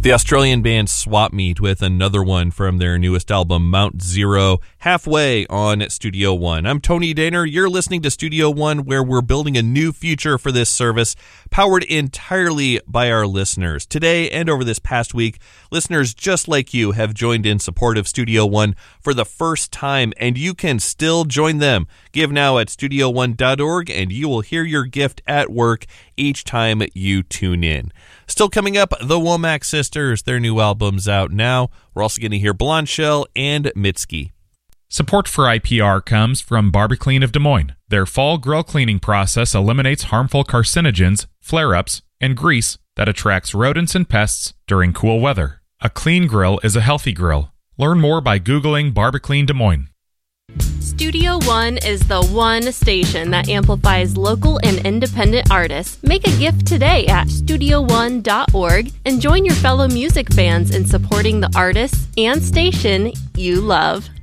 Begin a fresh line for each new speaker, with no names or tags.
The Australian band Swap Meet with another one from their newest album, Mount Zero, halfway on Studio One. I'm Tony Daner. You're listening to Studio One, where we're building a new future for this service, powered entirely by our listeners. Today and over this past week, listeners just like you have joined in support of Studio One for the first time, and you can still join them. Give now at studio1.org, and you will hear your gift at work each time you tune in. Still coming up, the Womack Sisters. Their new album's out now. We're also going to hear Blonde Shell and Mitski.
Support for IPR comes from Barbaclean of Des Moines. Their fall grill cleaning process eliminates harmful carcinogens, flare-ups, and grease that attracts rodents and pests during cool weather. A clean grill is a healthy grill. Learn more by Googling Barbaclean Des Moines.
Studio One is the one station that amplifies local and independent artists. Make a gift today at studio1.org and join your fellow music fans in supporting the artists and station you love.